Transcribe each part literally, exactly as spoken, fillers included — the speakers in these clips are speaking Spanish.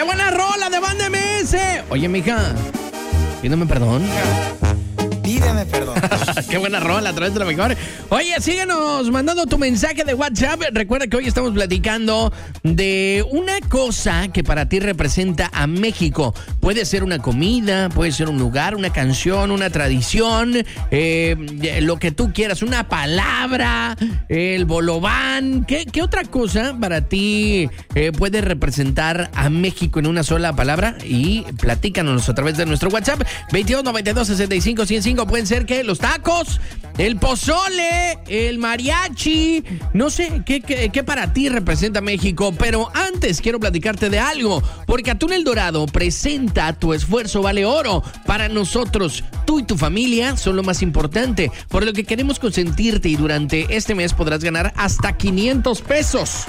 buena rola de Banda M S! Oye, mija, pídeme perdón. Pídeme perdón. Qué buena rola, a través de la mejor. Oye, síguenos mandando tu mensaje de WhatsApp. Recuerda que hoy estamos platicando de una cosa que para ti representa a México. Puede ser una comida, puede ser un lugar, una canción, una tradición, eh, lo que tú quieras, una palabra, el bolobán. ¿Qué, qué otra cosa para ti eh, puede representar a México en una sola palabra? Y platícanos a través de nuestro WhatsApp veintidós noventa y dos sesenta y cinco ciento cinco. Pueden ser que los tacos, el pozole, el mariachi, no sé qué, qué, qué para ti representa México. Pero antes quiero platicarte de algo, porque Atún El Dorado presenta Tu Esfuerzo Vale Oro. Para nosotros, tú y tu familia son lo más importante, por lo que queremos consentirte, y durante este mes podrás ganar hasta quinientos pesos.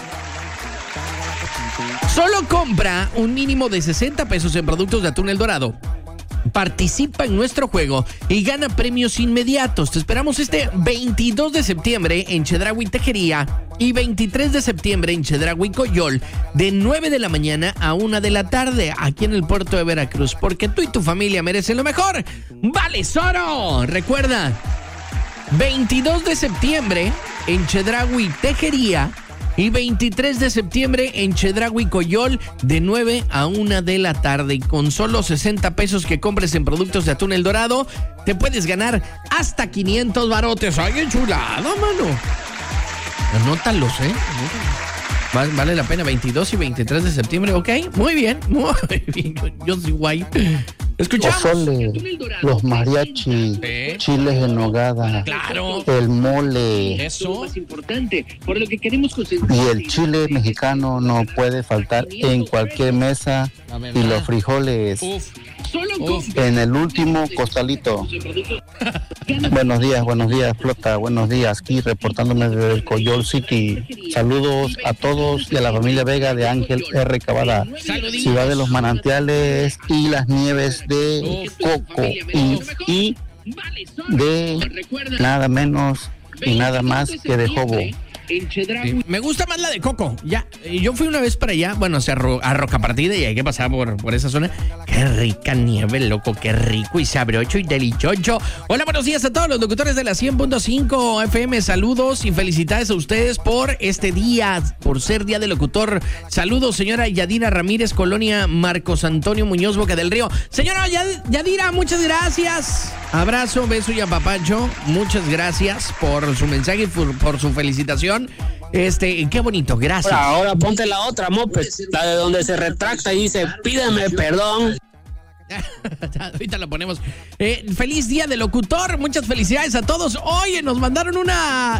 Solo compra un mínimo de sesenta pesos en productos de Atún El Dorado. Participa en nuestro juego y gana premios inmediatos. Te esperamos este veintidós de septiembre en Chedraui Tejería y veintitrés de septiembre en Chedraui Coyol, de nueve de la mañana a una de la tarde, aquí en el puerto de Veracruz, porque tú y tu familia merecen lo mejor. ¡Vale, Soro! Recuerda, veintidós de septiembre en Chedraui Tejería y veintitrés de septiembre en Chedraui Coyol, de nueve a una de la tarde. Y con solo sesenta pesos que compres en productos de Atún El Dorado, te puedes ganar hasta quinientos barotes. ¡Ay, qué chulada, mano! Anótalos, ¿eh? Anótalos. Vale la pena, veintidós y veintitrés de septiembre, ¿ok? Muy bien, muy bien. Yo soy guay. Escuchamos. Pozole, los mariachi, ¿eh? Chiles en nogada, claro, el mole. Eso es lo más importante, por lo que queremos consentir. Y el chile mexicano no puede faltar en cualquier mesa. Y los frijoles Uf. Uf. en el último costalito. Buenos días, buenos días, flota, buenos días. Aquí reportándome desde el Coyol City. Saludos a todos y a la familia Vega de Ángel R. Cavada, Ciudad de los Manantiales y las Nieves de Coco, y, y de nada menos y nada más que de Jobo. Sí, me gusta más la de Coco. Ya, yo fui una vez para allá, bueno, o sea, a Roca Partida, y hay que pasar por, por esa zona. Qué rica nieve, loco, qué rico y sabrocho y delicioso. Hola, buenos días a todos los locutores de la cien punto cinco F M. Saludos y felicidades a ustedes por este día, por ser Día del Locutor. Saludos, señora Yadira Ramírez, Colonia Marcos Antonio Muñoz, Boca del Río. Señora Yadira, muchas gracias. Abrazo, beso y apapacho. Muchas gracias por su mensaje y por, por su felicitación. Este, qué bonito, gracias. Ahora, ahora ponte la otra, Moped, la de donde se retracta y dice, pídeme perdón. Ahorita la ponemos. Eh, feliz Día del Locutor, muchas felicidades a todos. Oye, nos mandaron una...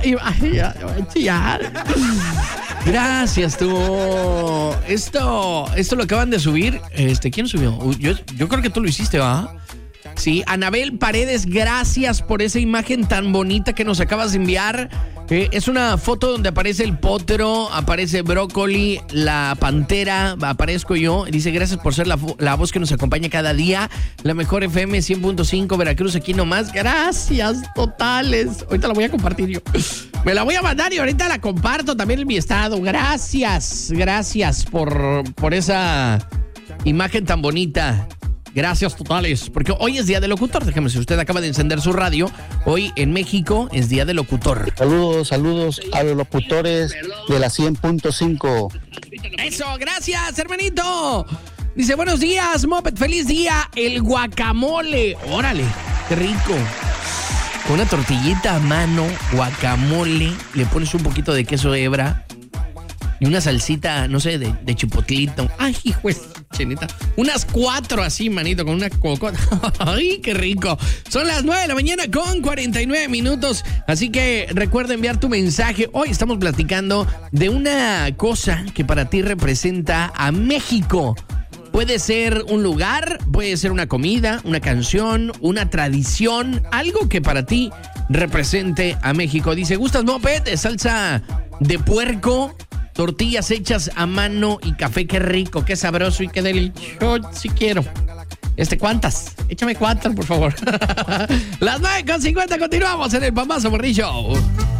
Gracias, tú. Esto, esto lo acaban de subir. Este, ¿quién subió? Yo, yo creo que tú lo hiciste, ¿va? Sí, Anabel Paredes, gracias por esa imagen tan bonita que nos acabas de enviar. Eh, es una foto donde aparece el potro, aparece Brócoli, la pantera, aparezco yo. Dice, gracias por ser la, la voz que nos acompaña cada día. La mejor F M cien punto cinco Veracruz, aquí nomás. Gracias, totales. Ahorita la voy a compartir yo. Me la voy a mandar y ahorita la comparto también en mi estado. Gracias, gracias por, por esa imagen tan bonita. Gracias totales, porque hoy es Día del Locutor. Déjame, si usted acaba de encender su radio, hoy en México es Día del Locutor. Saludos, saludos a los locutores de la cien punto cinco. Eso, gracias, hermanito. Dice, buenos días, Moped, feliz día. El guacamole, órale, qué rico. Con una tortillita a mano, guacamole, le pones un poquito de queso hebra y una salsita, no sé, de, de chipotlito. Ay, hijo de chenita. Unas cuatro así, manito, con una cocota. Ay, qué rico. Son las nueve de la mañana con cuarenta y nueve minutos. Así que recuerda enviar tu mensaje. Hoy estamos platicando de una cosa que para ti representa a México. Puede ser un lugar, puede ser una comida, una canción, una tradición, algo que para ti represente a México. Dice, ¿gustas moped? Salsa de puerco, tortillas hechas a mano y café, qué rico, qué sabroso y qué delicioso, si quiero. Este, ¿cuántas? Échame cuatro, por favor. Las nueve con cincuenta, continuamos en el Pambazo Morning Show.